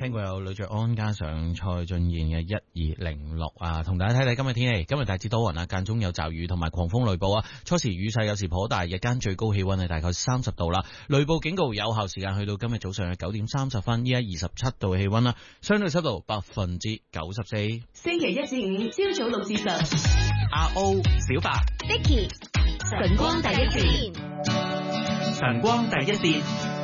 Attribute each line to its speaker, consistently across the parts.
Speaker 1: 聽過有呂爵安加上蔡俊彥嘅1206啊，同大家睇睇今日天氣。今日大致多雲啊，間中有驟雨同埋狂風雷暴啊，初時雨勢有時頗大，日間最高氣溫係大概30度啦。雷暴警告有效時間去到今日早上嘅9點30分，依家27度氣溫啦，相對濕度94%。
Speaker 2: 星期一至五朝早6至10，
Speaker 3: 阿 O 小白
Speaker 2: Dicky 晨光第一線，
Speaker 3: 晨光第一線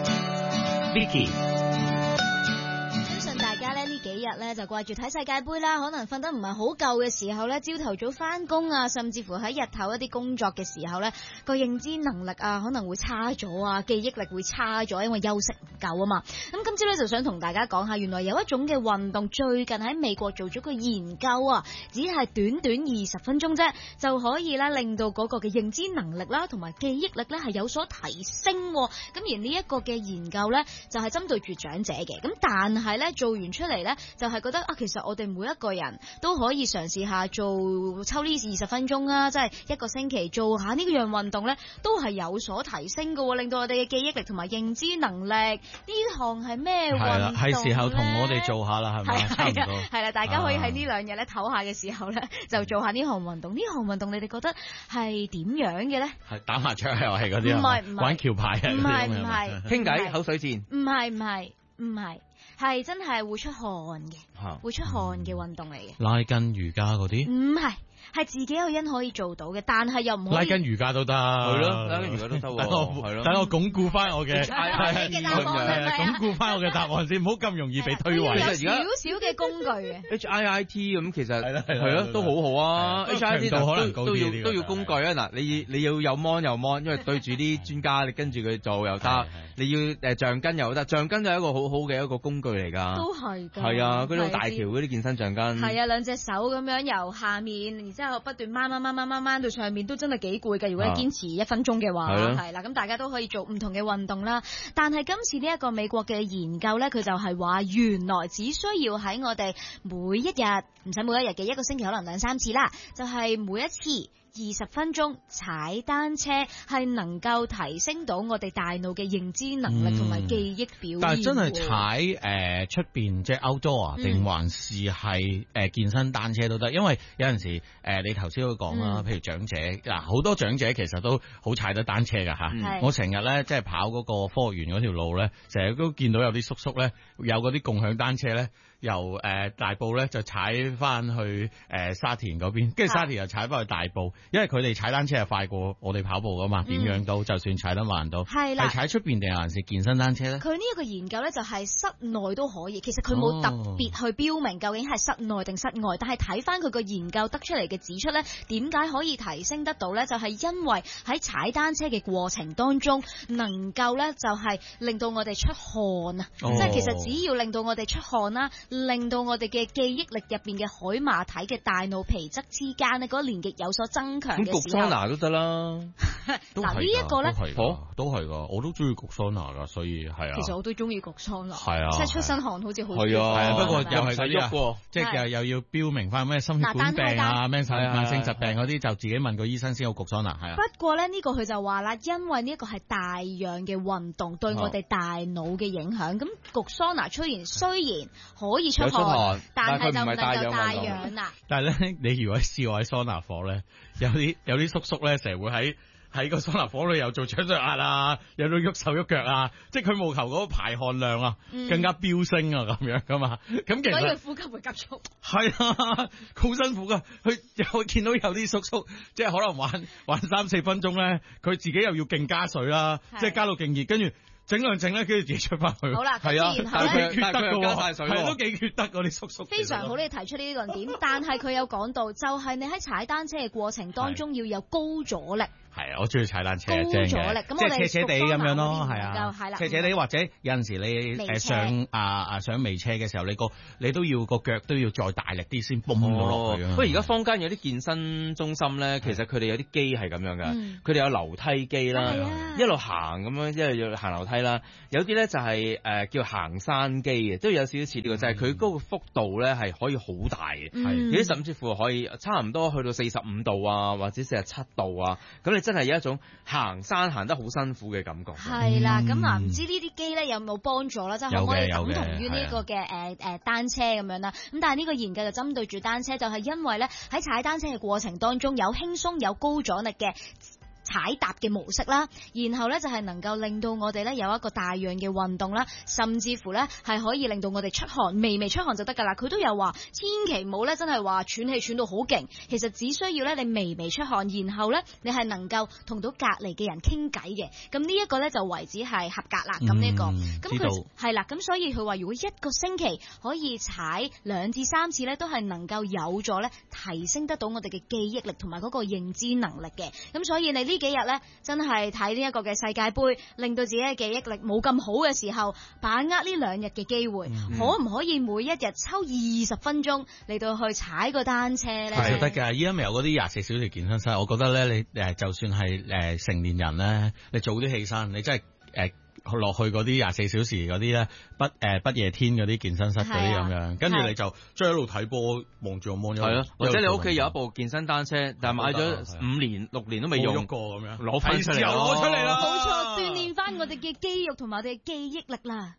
Speaker 3: Vicky。
Speaker 4: 大家呢幾日呢就掛住睇世界盃啦，可能瞓得唔係好夠嘅時候呢，朝頭早翻工啊，甚至乎喺日頭一啲工作嘅時候呢，個認知能力啊可能會差咗啊，記憶力會差咗，因為休息唔夠啊嘛。咁今朝呢就想同大家講下，原來有一種嘅運動最近喺美國做咗個研究啊，只係短短20分鐘啫，就可以呢令到嗰個嘅認知能力啦同埋記憶力呢係有所提升。咁而呢一個嘅研究呢，就係針對住長者嘅，咁但係呢，做完出嚟呢，就係覺得啊，其實我哋每一個人都可以嘗試下抽呢20分鐘啊，即係一個星期做下呢樣運動呢，都係有所提升嘅，令到我哋嘅記憶力同埋認知能力。呢項係咩運動呢？
Speaker 1: 係時候同我哋做下啦，係咪？差唔多。
Speaker 4: 係啦，大家可以喺呢兩日咧唞下嘅時候咧，就做下呢項運動。呢項運動你哋覺得係點樣嘅咧？係
Speaker 1: 打麻雀遊戲嗰啲啊？唔係玩橋牌啊？
Speaker 4: 唔係
Speaker 3: 傾偈口水戰？
Speaker 4: 唔係，係真係會出汗嘅，會出汗嘅運動嚟嘅。
Speaker 1: 拉筋瑜伽嗰啲？唔
Speaker 4: 係。係自己一個人可以做到嘅，但係又唔可以
Speaker 1: 拉筋瑜伽都得，
Speaker 3: 係咯，拉筋瑜伽都得喎。
Speaker 1: 等我鞏固翻我嘅鞏固翻我嘅答案先，唔好咁容易被推諉。
Speaker 4: 有少少嘅工具嘅
Speaker 3: HIIT 咁，其實係咯，都好好啊。HIIT 可能都要工具啊。嗱，你要有 mon，因為對住啲專家，你跟住佢做又得。你要橡筋又得，橡筋就係一個好好嘅一個工具嚟㗎。
Speaker 4: 都係㗎。係
Speaker 3: 啊，嗰啲好大條嗰啲健身橡筋。
Speaker 4: 係啊，兩隻手咁樣由下面，然之後不斷掹到上面，都真係幾攰㗎。如果你堅持1分鐘嘅話，係啦，咁大家都可以做唔同嘅運動啦。但係今次呢一個美國嘅研究咧，佢就係話原來只需要喺我哋每一日，唔使每一日嘅，一個星期可能2-3次啦，就係每一次20分鐘踩單車係能夠提升到我哋大腦嘅認知能力同埋記憶表現。
Speaker 1: 但係真係踩出邊即係 outdoor 啊，定還是係健身單車都得？因為有陣時你頭先都講啦，譬如長者嗱，好多長者其實都好踩得單車㗎嚇。我成日咧即係跑嗰個科學園嗰條路咧，成日都見到有啲叔叔咧有嗰啲共享單車咧，由大埔咧就踩翻去沙田嗰邊，跟住沙田又踩翻去大埔。因為佢哋踩單車係快過我哋跑步噶嘛，點樣都就算踩得慢都係啦。係踩出邊定還是健身單車咧？佢呢一個研究咧就係室內都可以，其實佢冇特別去標明究竟係室內定室外，但係睇翻佢個研究得出嚟嘅指出咧，點解可以提升得到咧？就係因為喺踩單車嘅過程當中，能夠咧就係令到我哋出汗啊，即係其實只要令到我哋出汗啦，令到我哋嘅記憶力入邊嘅海馬體嘅大腦皮質之間咧嗰個連結有所增強嘅時候，
Speaker 3: 焗桑拿都得啦。
Speaker 4: 嗱呢一個咧，
Speaker 1: 都係噶，我都中意焗桑拿噶，所以係啊。
Speaker 4: 其實我都中意焗桑拿，
Speaker 1: 係啊，
Speaker 4: 即係出身汗好似好
Speaker 3: 係啊。
Speaker 1: 不過又係嗰啲即係又要標明翻咩心血管病啊、咩慢性疾病嗰啲，就自己問個醫生先有焗桑拿。係啊。不
Speaker 4: 過咧呢個佢就話啦，因為呢一個係大量嘅運動對我哋大腦嘅影響，咁焗桑拿雖然可以出汗，但係就唔能夠大氧啦。
Speaker 1: 但係咧，你如果試過喺桑拿房咧，有啲叔叔咧，成日會喺個桑拿房裏又做掌上壓啊，有到喐手喐腳啊，即係佢務求嗰個排汗量啊，更加飆升啊咁樣噶嘛。咁其實所以
Speaker 4: 呼吸會急速。
Speaker 1: 係啊，好辛苦噶。佢見到有啲叔叔，即係可能玩3-4分鐘咧，佢自己又要勁加水啦，即係加到勁熱，跟住整兩整咧，跟住自己出翻去。
Speaker 4: 好啦，
Speaker 1: 係啊，但係佢缺德㗎喎，
Speaker 3: 係
Speaker 1: 都幾缺德嗰啲叔叔。
Speaker 4: 非常好，你提出呢啲論點，但係佢有講到，就係你喺踩單車嘅過程當中要有高阻力。
Speaker 1: 係啊，我中意踩單車，
Speaker 4: 高阻力，
Speaker 1: 即係斜斜地咁樣咯，係啊，斜斜地或者有陣時你上微斜嘅時候，你都要個腳都要再大力啲先蹦到落去。
Speaker 3: 不過而家坊間有啲健身中心咧，其實佢哋有啲機係咁樣㗎，佢哋有樓梯機啦，一路行咁樣，一路要行樓梯啦。有啲咧就係叫行山機嘅，都有少少似呢個，就係佢嗰個幅度咧係可以好大嘅，有啲甚至乎可以差唔多去到45度啊，或者47度啊，咁你你真係有一種行山行得好辛苦嘅感覺。
Speaker 4: 係啦，咁嗱，唔知呢啲機咧有冇幫助啦？即係可唔可以等同於呢個嘅單車咁樣啦？咁但係呢個研究就針對住單車，就係因為咧喺踩單車嘅過程當中有輕鬆有高阻力嘅踩踏嘅模式啦，然後咧就係能夠令到我哋咧有一個大量嘅運動啦，甚至乎咧係可以令到我哋出汗，微微出汗就得噶啦。佢都有話，千祈唔好咧真係話喘氣喘到好勁，其實只需要咧你微微出汗，然後咧你係能夠同到隔離嘅人傾偈嘅，咁呢一個咧就為止係合格啦。咁呢個，咁佢係啦，咁所以佢話如果一個星期可以踩2至3次咧，都係能夠有助咧提升得到我哋嘅記憶力同埋嗰個認知能力嘅。咁所以你呢幾日咧，真係睇呢一個嘅世界盃，令到自己嘅記憶力冇咁好嘅時候，把握呢2日嘅機會，可唔可以每一日抽20分鐘嚟到去踩個單車咧？
Speaker 1: 係得㗎，依家咪有嗰啲24小時健身室，我覺得咧，你就算係成年人咧，你早啲起身，你真係落去嗰啲24小時嗰啲咧，不夜天嗰啲健身室嗰啲咁樣，跟住你就將一路睇波，望住個 mon。係咯，
Speaker 3: 或者你屋企有一部健身單車，但係買咗5年6年都未用
Speaker 1: 過咁樣，
Speaker 3: 攞翻出嚟，
Speaker 1: 攞出嚟啦！
Speaker 4: 冇錯，鍛鍊翻我哋嘅肌肉同埋我哋嘅記憶力啦。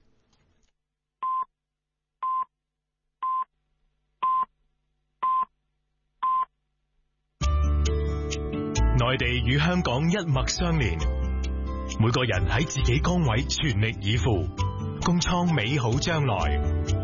Speaker 5: 內地與香港一脈相連，每個人喺自己崗位全力以赴，共創美好將來。